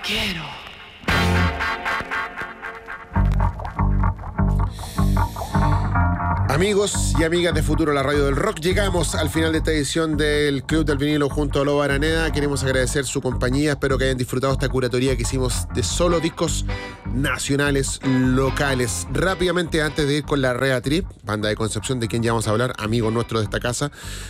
quiero. Amigos y amigas de Futuro, la radio del rock, llegamos al final de esta edición del Club del Vinilo junto a Lobo Araneda. Queremos agradecer su compañía, espero que hayan disfrutado esta curatoría que hicimos de solo discos nacionales, locales. Rápidamente, antes de ir con la Rea Trip, banda de Concepción, de quien ya vamos a hablar, amigo nuestro de esta casa,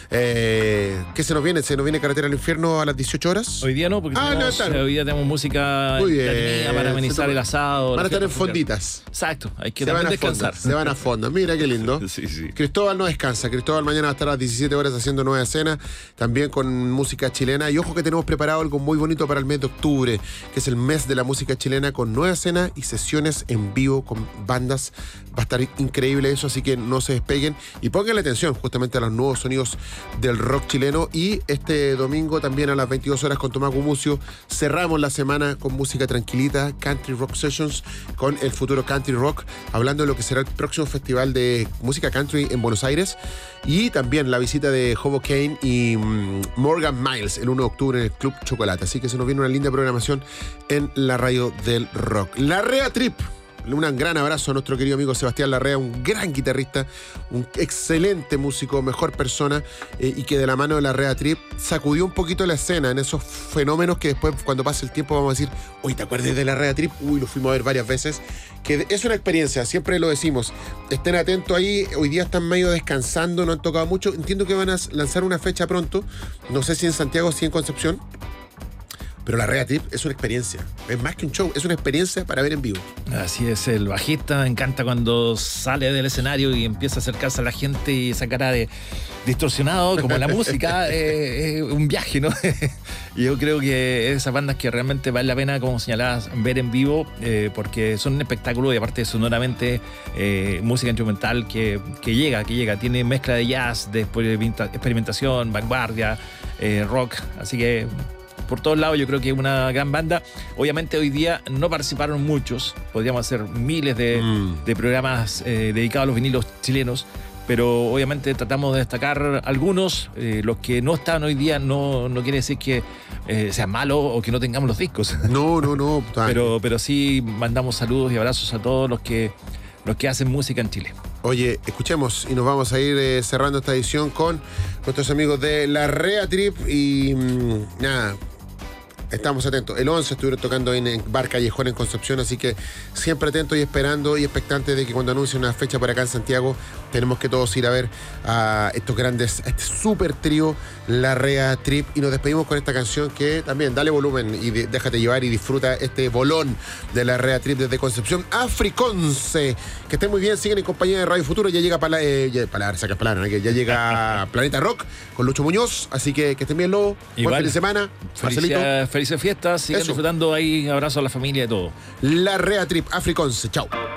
¿qué se nos viene? ¿Se nos viene Carretera al Infierno a las 18 horas? Hoy día no, porque hoy día tenemos música para amenizar el asado. Van a estar en fonditas. Exacto, hay que también descansar. Se van a fondo, mira qué lindo. Sí. Cristóbal no descansa. Cristóbal mañana va a estar a las 17 horas haciendo Nueva Escena, también con música chilena. Y ojo que tenemos preparado algo muy bonito para el mes de octubre, que es el mes de la música chilena, con Nueva Escena y sesiones en vivo con bandas. Va a estar increíble eso, así que no se despeguen y pónganle atención justamente a los nuevos sonidos del rock chileno. Y este domingo también a las 22 horas con Tomás Gumucio cerramos la semana con música tranquilita, Country Rock Sessions, con el Futuro Country Rock, hablando de lo que será el próximo festival de música country en Buenos Aires, y también la visita de Hobo Kane y Morgan Miles el 1 de octubre en el Club Chocolate. Así que se nos viene una linda programación en la radio del rock. La Rea Trip. Un gran abrazo a nuestro querido amigo Sebastián Larrea, un gran guitarrista, un excelente músico, mejor persona, y que de la mano de la Rea Trip sacudió un poquito la escena en esos fenómenos que después, cuando pase el tiempo, vamos a decir: uy, ¿te acuerdas de la Rea Trip? Uy, lo fuimos a ver varias veces. Que es una experiencia, siempre lo decimos. Estén atentos ahí, hoy día están medio descansando, no han tocado mucho. Entiendo que van a lanzar una fecha pronto, no sé si en Santiago o si en Concepción. Pero la Rea Trip es una experiencia, es más que un show, es una experiencia para ver en vivo. Así es, el bajista me encanta cuando sale del escenario y empieza a acercarse a la gente y esa cara de distorsionado, como la música, es un viaje, ¿no? Y yo creo que esas bandas que realmente vale la pena, como señalabas, ver en vivo, porque son un espectáculo y aparte sonoramente música instrumental que llega, tiene mezcla de jazz, de experimentación, vanguardia, rock, así que por todos lados yo creo que es una gran banda. Obviamente hoy día no participaron muchos, podríamos hacer miles de programas dedicados a los vinilos chilenos, pero obviamente tratamos de destacar algunos. Los que no están hoy día no quiere decir que sean malos o que no tengamos los discos. No. pero sí mandamos saludos y abrazos a todos los que hacen música en Chile. Oye, escuchemos y nos vamos a ir cerrando esta edición con nuestros amigos de la Rea Trip y nada. Estamos atentos. El 11 estuvieron tocando en Bar Callejón en Concepción, así que siempre atentos y esperando y expectantes de que cuando anuncien una fecha por acá en Santiago, tenemos que todos ir a ver a estos grandes, a este super trío, la Rea Trip. Y nos despedimos con esta canción que también, dale volumen y déjate llevar y disfruta este bolón de la Rea Trip desde Concepción, Africonce. Que estén muy bien, siguen en compañía de Radio Futuro. Ya llega ya llega Planeta Rock con Lucho Muñoz, así que estén bien, Lobo. Buen fin de semana. Marcelito. Felices fiestas, sigan disfrutando ahí, abrazo a la familia y todo. La Rea Trip, Africonce, chao.